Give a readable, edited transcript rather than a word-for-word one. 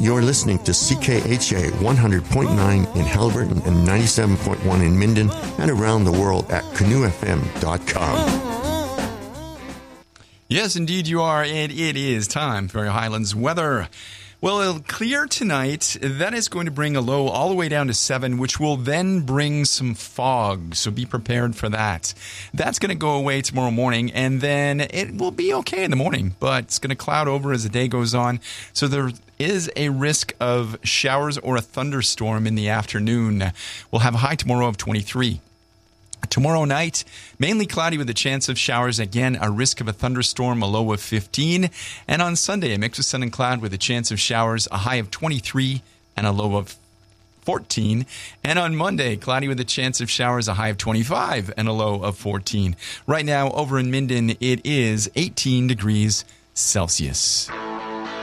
You're listening to CKHA 100.9 in Haliburton and 97.1 in Minden and around the world at canoefm.com. Yes, indeed you are, and it is time for Highlands weather. Well, it'll clear tonight. That is going to bring a low all the way down to 7, which will then bring some fog. So be prepared for that. That's going to go away tomorrow morning, and then it will be okay in the morning, but it's going to cloud over as the day goes on. So there is a risk of showers or a thunderstorm in the afternoon. We'll have a high tomorrow of 23. Tomorrow night, mainly cloudy with a chance of showers. Again, a risk of a thunderstorm, a low of 15. And on Sunday, a mix of sun and cloud with a chance of showers, a high of 23 and a low of 14. And on Monday, cloudy with a chance of showers, a high of 25 and a low of 14. Right now, over in Minden, it is 18 degrees Celsius.